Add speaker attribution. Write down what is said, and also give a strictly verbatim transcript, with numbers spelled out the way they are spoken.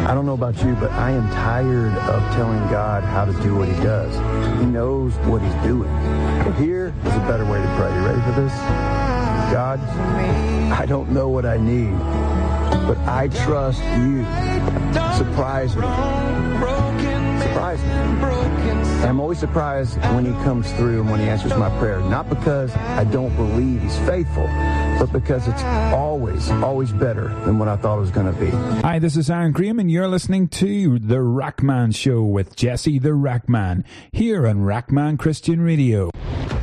Speaker 1: I don't know about you, but I am tired of telling God how to do what he does. He knows what he's doing. But here is a better way to pray. You ready for this? God, I don't know what I need, but I trust you. Surprise me. Surprise me. And I'm always surprised when he comes through and when he answers my prayer. Not because I don't believe he's faithful, but because it's always, always better than what I thought it was going to be.
Speaker 2: Hi, this is Aaron Graham, and you're listening to The Rackman Show with Jesse the Rackman, here on Rackman Christian Radio.